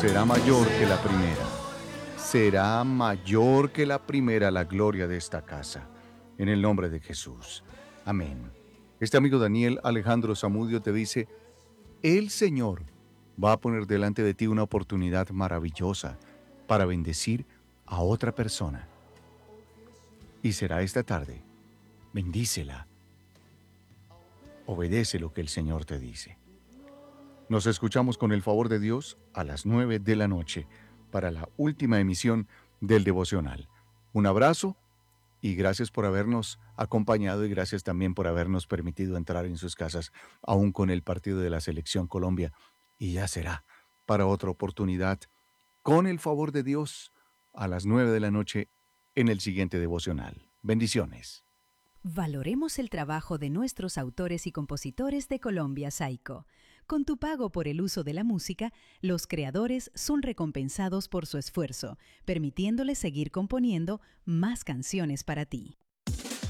será mayor que la primera. Será mayor que la primera la gloria de esta casa. En el nombre de Jesús. Amén. Este amigo Daniel Alejandro Zamudio te dice, el Señor va a poner delante de ti una oportunidad maravillosa para bendecir a otra persona. Y será esta tarde. Bendícela. Obedece lo que el Señor te dice. Nos escuchamos con el favor de Dios a las 9 de la noche para la última emisión del devocional. Un abrazo y gracias por habernos acompañado y gracias también por habernos permitido entrar en sus casas, aún con el partido de la Selección Colombia. Y ya será para otra oportunidad, con el favor de Dios, a las 9 de la noche en el siguiente devocional. Bendiciones. Valoremos el trabajo de nuestros autores y compositores de Colombia Saico. Con tu pago por el uso de la música, los creadores son recompensados por su esfuerzo, permitiéndoles seguir componiendo más canciones para ti.